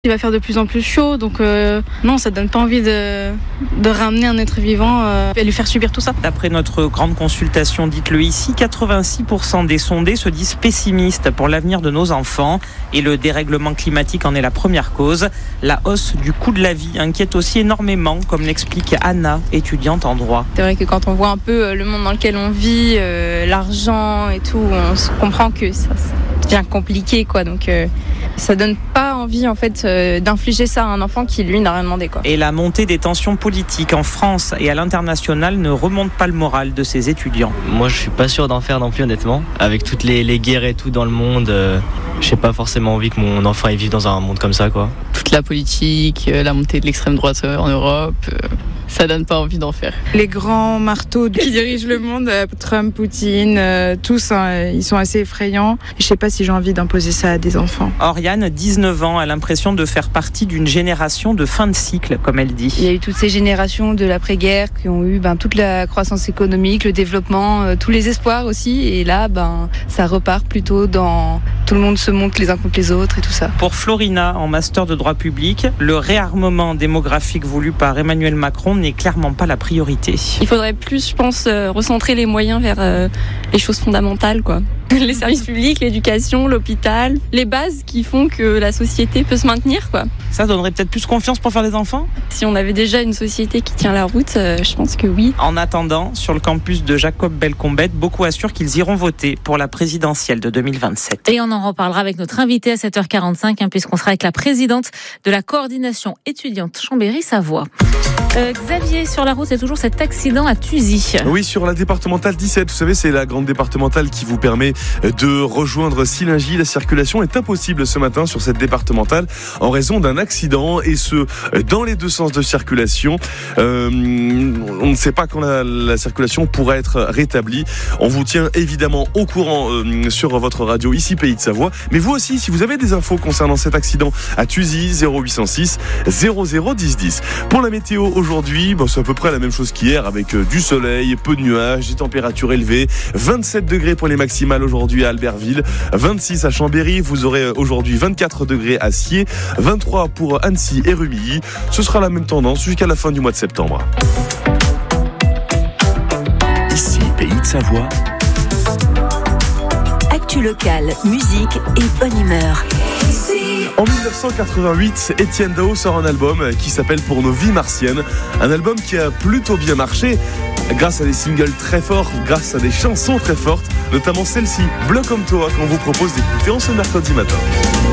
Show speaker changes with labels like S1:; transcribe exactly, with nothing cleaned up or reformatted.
S1: Il va faire de plus en plus chaud, donc euh, non, ça donne pas envie de, de ramener un être vivant euh, et lui faire subir tout ça.
S2: D'après notre grande consultation, dites-le ici, quatre-vingt-six pour cent des sondés se disent pessimistes pour l'avenir de nos enfants et le dérèglement climatique en est la première cause. La hausse du coût de la vie inquiète aussi énormément, comme l'explique Anna, étudiante en droit.
S3: C'est vrai que quand on voit un peu le monde dans lequel on vit, euh, l'argent et tout, on se comprend que ça, ça devient compliqué, quoi. Donc euh, ça donne pas envie en fait euh, d'infliger ça à un enfant qui lui n'a rien demandé, quoi.
S2: Et la montée des tensions politiques en France et à l'international ne remonte pas le moral de ces étudiants.
S4: Moi je suis pas sûr d'en faire non plus, honnêtement. Avec toutes les, les guerres et tout dans le monde, euh, j'ai pas forcément envie que mon enfant il vive dans un monde comme ça, quoi.
S5: Toute la politique, euh, la montée de l'extrême droite en Europe, euh, ça donne pas envie d'en faire.
S6: Les grands marteaux qui dirigent le monde, euh, Trump, Poutine, euh, tous, hein, ils sont assez effrayants. Je sais pas si j'ai envie d'imposer ça à des enfants.
S2: Oriane, dix-neuf ans, a l'impression de faire partie d'une génération de fin de cycle, comme elle dit.
S7: Il y a eu toutes ces générations de l'après-guerre qui ont eu ben, toute la croissance économique, le développement, euh, tous les espoirs aussi. Et là, ben, ça repart plutôt dans tout le monde se monte les uns contre les autres et tout ça.
S2: Pour Florina, en master de droit public, le réarmement démographique voulu par Emmanuel Macron n'est clairement pas la priorité.
S3: Il faudrait plus, je pense, euh, recentrer les moyens vers euh, les choses fondamentales, quoi. Les services publics, l'éducation, l'hôpital, les bases qui font que la société peut se maintenir, quoi.
S2: Ça donnerait peut-être plus confiance pour faire des enfants ?
S3: Si on avait déjà une société qui tient la route, euh, je pense que oui.
S2: En attendant, sur le campus de Jacob Belcombette, beaucoup assurent qu'ils iront voter pour la présidentielle de deux mille vingt-sept.
S8: Et on en reparlera avec notre invité à sept heures quarante-cinq, hein, puisqu'on sera avec la présidente de la coordination étudiante Chambéry-Savoie. Euh, Xavier, sur la route, c'est toujours cet accident à Thuzy.
S9: Oui, sur la départementale dix-sept. Vous savez, c'est la grande départementale qui vous permet de rejoindre Sillingy. La circulation est impossible ce matin sur cette départementale en raison d'un accident, et ce, dans les deux sens de circulation. Euh, on ne sait pas quand la, la circulation pourra être rétablie. On vous tient évidemment au courant euh, sur votre radio ici Pays de Savoie. Mais vous aussi, si vous avez des infos concernant cet accident à Thuzy, zéro huit cent six zéro zéro dix dix. Pour la météo aujourd'hui, bon, c'est à peu près la même chose qu'hier, avec euh, du soleil, peu de nuages, des températures élevées. vingt-sept degrés pour les maximales aujourd'hui à Albertville, vingt-six à Chambéry. Vous aurez aujourd'hui vingt-quatre degrés à Sciez, vingt-trois pour Annecy et Rumilly. Ce sera la même tendance jusqu'à la fin du mois de septembre.
S10: Ici Pays de Savoie. Actu locale, musique et bonne humeur.
S9: En dix-neuf cent quatre-vingt-huit, Étienne Dao sort un album qui s'appelle Pour nos vies martiennes. Un album qui a plutôt bien marché grâce à des singles très forts, grâce à des chansons très fortes, notamment celle-ci, Blanc comme toi, qu'on vous propose d'écouter en ce mercredi matin.